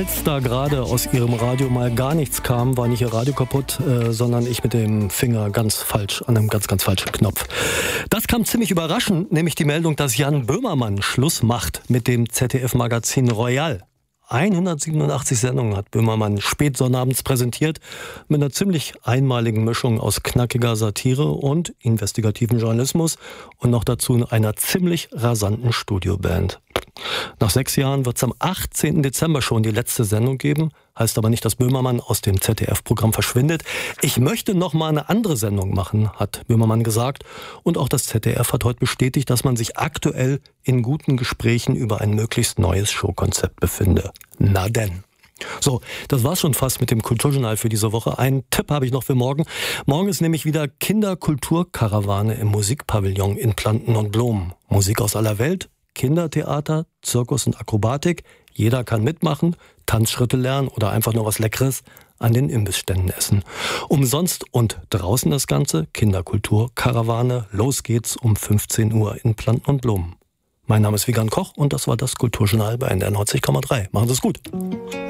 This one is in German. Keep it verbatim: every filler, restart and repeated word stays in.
Falls da gerade aus Ihrem Radio mal gar nichts kam, war nicht Ihr Radio kaputt, äh, sondern ich mit dem Finger ganz falsch, an einem ganz, ganz falschen Knopf. Das kam ziemlich überraschend, nämlich die Meldung, dass Jan Böhmermann Schluss macht mit dem Z D F-Magazin Royal. hundertsiebenundachtzig Sendungen hat Böhmermann spätsonnabends präsentiert, mit einer ziemlich einmaligen Mischung aus knackiger Satire und investigativen Journalismus und noch dazu einer ziemlich rasanten Studioband. Nach sechs Jahren wird es am achtzehnten Dezember schon die letzte Sendung geben. Heißt aber nicht, dass Böhmermann aus dem Z D F-Programm verschwindet. Ich möchte noch mal eine andere Sendung machen, hat Böhmermann gesagt. Und auch das Z D F hat heute bestätigt, dass man sich aktuell in guten Gesprächen über ein möglichst neues Showkonzept befinde. Na denn. So, das war's schon fast mit dem Kulturjournal für diese Woche. Einen Tipp habe ich noch für morgen. Morgen ist nämlich wieder Kinderkulturkarawane im Musikpavillon in Planten und Blumen. Musik aus aller Welt, Kindertheater, Zirkus und Akrobatik. Jeder kann mitmachen, Tanzschritte lernen oder einfach nur was Leckeres an den Imbissständen essen. Umsonst und draußen das Ganze, Kinderkulturkarawane. Los geht's um fünfzehn Uhr in Planten und Blumen. Mein Name ist Wiegand Koch und das war das Kulturjournal bei N D R neunzig Komma drei. Machen Sie es gut.